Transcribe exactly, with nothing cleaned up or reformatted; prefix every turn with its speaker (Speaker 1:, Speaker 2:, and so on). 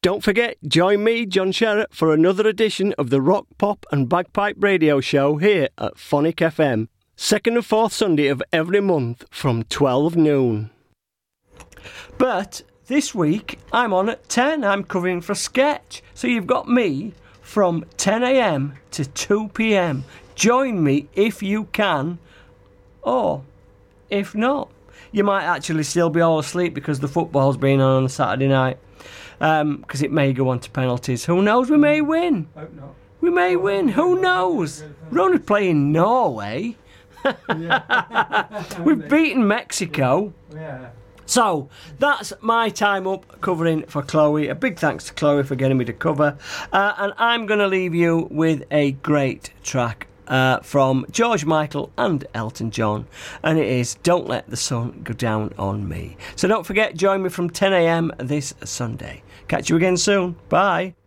Speaker 1: Don't forget, join me, John Sherratt, for another edition of the Rock, Pop and Bagpipe Radio Show here at Phonic F M. Second and fourth Sunday of every month from twelve noon. But this week I'm on at ten. I'm covering for Sketch. So you've got me from ten a.m. to two p.m. Join me if you can, or if not, you might actually still be all asleep because the football's been on on a Saturday night. Because um, it may go on to penalties. Who knows? We may win.
Speaker 2: Hope not.
Speaker 1: We may win. Who knows? We're only playing Norway. We've beaten Mexico.
Speaker 2: Yeah.
Speaker 1: So that's my time up covering for Chloe. A big thanks to Chloe for getting me to cover. Uh, and I'm going to leave you with a great track uh, from George Michael and Elton John. And it is Don't Let the Sun Go Down on Me. So don't forget, join me from ten a.m. this Sunday. Catch you again soon. Bye.